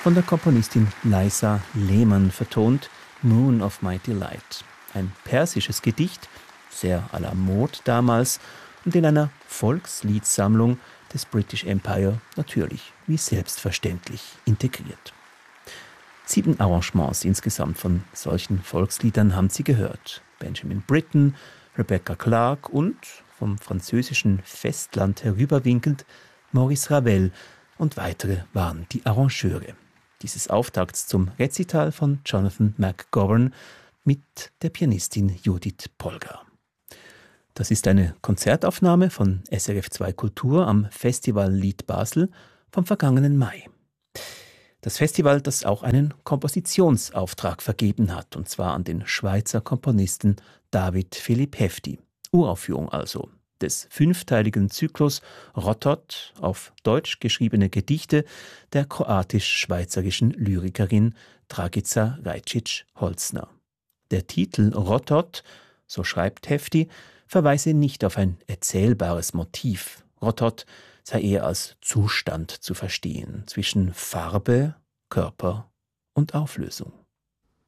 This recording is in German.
von der Komponistin Liza Lehman vertont, Moon of My Delight. Ein persisches Gedicht, sehr à la Mode damals und in einer Volksliedsammlung des British Empire natürlich wie selbstverständlich integriert. 7 Arrangements insgesamt von solchen Volksliedern haben Sie gehört. Benjamin Britten, Rebecca Clark und, vom französischen Festland herüberwinkend, Maurice Ravel und weitere waren die Arrangeure dieses Auftakts zum Rezital von Jonathan McGovern mit der Pianistin Judith Polgar. Das ist eine Konzertaufnahme von SRF 2 Kultur am Festival Lied Basel vom vergangenen Mai. Das Festival, das auch einen Kompositionsauftrag vergeben hat, und zwar an den Schweizer Komponisten David Philipp Hefti. Uraufführung also des 5-teiligen Zyklus Rotot, auf Deutsch geschriebene Gedichte der kroatisch-schweizerischen Lyrikerin Dragica Rajčić-Holzner. Der Titel Rotot, so schreibt Hefti, verweise nicht auf ein erzählbares Motiv. Rotot sei eher als Zustand zu verstehen zwischen Farbe, Körper und Auflösung.